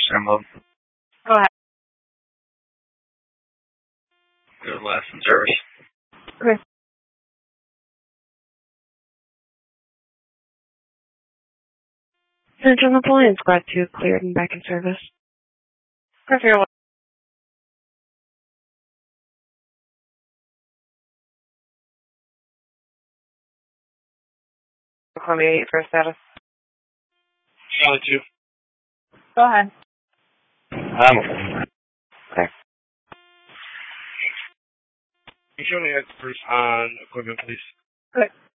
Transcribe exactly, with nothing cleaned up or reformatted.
Sir mode. Go ahead. Go to last in service. Okay. Central Napoleon Squad two cleared and back in service. Perfect. Columbia eight for status. Charlie two. Go ahead. I'm okay. Okay. Can you show me experts on equipment, please? Good.